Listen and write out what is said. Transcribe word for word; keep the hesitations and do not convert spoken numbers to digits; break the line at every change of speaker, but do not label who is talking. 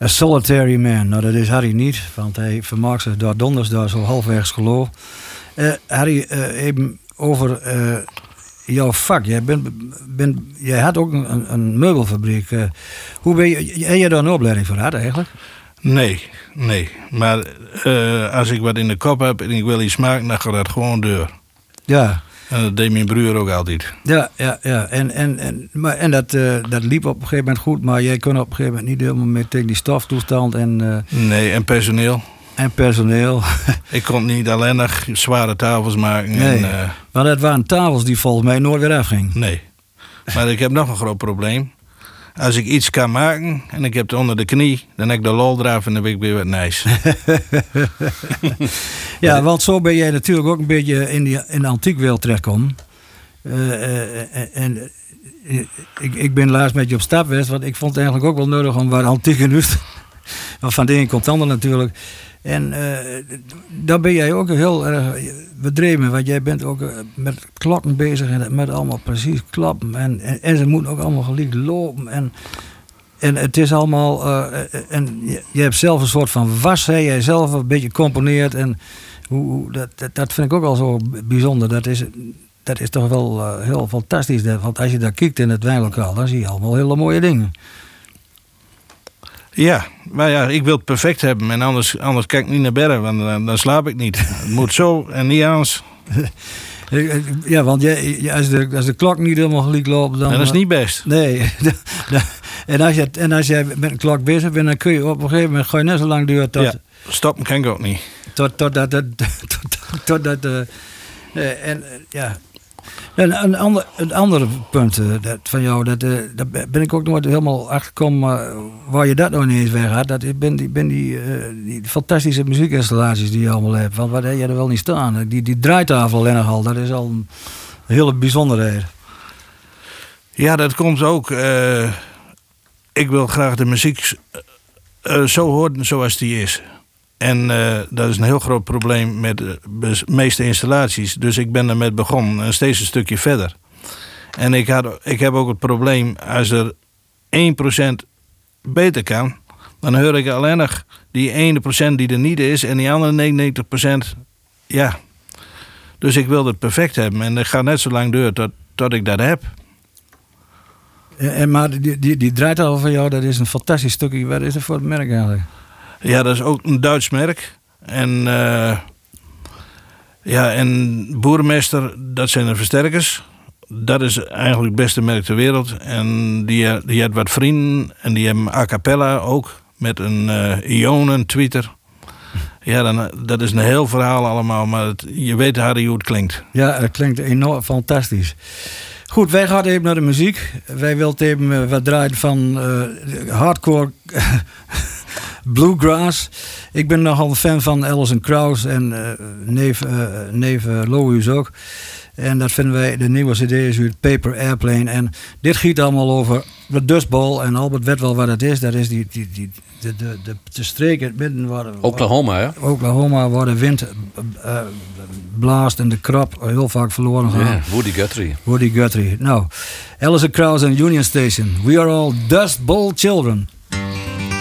A Solitary Man. Nou, dat is Harry niet, want hij vermaakt zich door donders daar zo halfwegs geloof. Uh, Harry, uh, even over uh, jouw vak. Jij, bent, bent, jij had ook een, een meubelfabriek. Uh, hoe ben je, heb je daar een opleiding voor gehad eigenlijk?
Nee, nee. Maar uh, als ik wat in de kop heb en ik wil iets maken, dan gaat dat gewoon door.
Ja.
En dat deed mijn broer ook altijd.
Ja, ja, ja. En, en, en, maar, en dat, uh, dat liep op een gegeven moment goed, maar jij kon op een gegeven moment niet helemaal mee tegen die stoftoestand. En, uh,
nee, en personeel.
En personeel.
Ik kon niet alleen nog zware tafels maken.
Nee,
en, uh,
maar dat waren tafels die volgens mij nooit weer afgingen.
Nee. Maar ik heb nog een groot probleem. Als ik iets kan maken en ik heb het onder de knie, dan heb ik de lol eraf en dan heb ik weer wat nice.
Ja, want zo ben jij natuurlijk ook een beetje in, die, in de antiekwereld terechtgekomen. Uh, uh, en uh, ik, ik ben laatst met je op stap geweest, want ik vond het eigenlijk ook wel nodig om wat antieke nieuws. Want van de een komt het ander natuurlijk. En uh, daar ben jij ook heel erg bedreven, want jij bent ook met klokken bezig en met allemaal precies klappen. En, en, en ze moeten ook allemaal gelijk lopen. En, en het is allemaal. Uh, en je, je hebt zelf een soort van was, hè, jij zelf een beetje componeert. En hoe, hoe, dat, dat, dat vind ik ook al zo bijzonder. Dat is, dat is toch wel uh, heel fantastisch. Want als je daar kijkt in het wijnlokaal, dan zie je allemaal hele mooie dingen.
Ja, maar ja, ik wil het perfect hebben en anders, anders kijk ik niet naar bedden, want dan, dan slaap ik niet. Het moet zo en niet anders.
Ja, want jij, als, de, als de klok niet helemaal gelijk loopt, dan...
En dat is niet best.
Nee. En als, je, en als jij met een klok bezig bent, dan kun je op een gegeven moment ga je net zo lang duren tot...
Ja, stoppen kan ik ook niet.
Tot, tot dat... Tot, tot, tot dat uh, en uh, ja... En een, ander, een andere punt uh, dat van jou, dat, uh, daar ben ik ook nooit helemaal achtergekomen uh, waar je dat nog niet eens weg had. Dat ik ben die, ben die, uh, die fantastische muziekinstallaties die je allemaal hebt. Want wat heb je er wel niet staan? Die, die draaitafel alleen nog al, dat is al een hele bijzonderheid.
Ja, dat komt ook. Uh, ik wil graag de muziek uh, zo horen zoals die is. En uh, dat is een heel groot probleem met de meeste installaties. Dus ik ben ermee begonnen en steeds een stukje verder. En ik, had, ik heb ook het probleem, als er één procent beter kan, dan hoor ik alleen nog die ene procent die er niet is en die andere negenennegentig procent, ja. Dus ik wil het perfect hebben en dat gaat net zo lang door tot, tot ik dat heb.
En, maar die, die, die draaitafel van jou, dat is een fantastisch stukje. Wat is het voor het merk eigenlijk?
Ja, dat is ook een Duits merk. En uh, ja, en Boermeester, dat zijn de versterkers. Dat is eigenlijk het beste merk ter wereld. En die, die had wat vrienden en die hebben a cappella ook. Met een uh, ionen tweeter. Ja, dan, dat is een heel verhaal allemaal. Maar het, je weet Harry hoe het klinkt.
Ja, het klinkt enorm fantastisch. Goed, wij gaan even naar de muziek. Wij willen even wat draaien van uh, hardcore bluegrass. Ik ben nogal een fan van Alison Krauss en uh, neef, uh, neef uh, Lohuis ook. En dat vinden wij, de nieuwe cd is uit Paper Airplane. En dit giet allemaal over de Dust Bowl. En Albert weet wel wat het is. Dat is die, die, die, de, de, de, de streek in het midden waar...
Oklahoma, ja?
Oklahoma, waar de wind uh, blaast en de krap heel vaak verloren gaat.
Yeah, Woody Guthrie.
Woody Guthrie. Nou, Alison Krauss en Union Station. We are all Dust Bowl children.